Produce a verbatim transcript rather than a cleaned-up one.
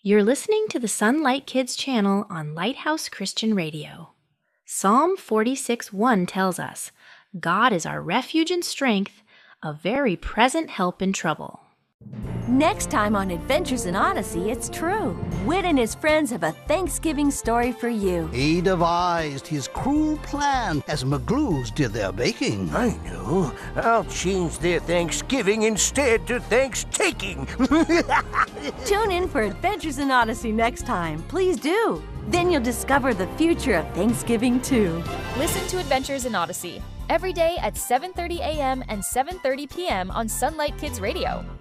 You're listening to the Sunlight Kids channel on Lighthouse Christian Radio. Psalm forty-six one tells us, God is our refuge and strength, a very present help in trouble. Next time on Adventures in Odyssey, it's true. Wit and his friends have a Thanksgiving story for you. He devised his cruel plan as McGlues did their baking. I know. I'll change their Thanksgiving instead to Thanks-taking. Tune in for Adventures in Odyssey next time. Please do. Then you'll discover the future of Thanksgiving too. Listen to Adventures in Odyssey every day at seven thirty a.m. and seven thirty p.m. on Sunlight Kids Radio.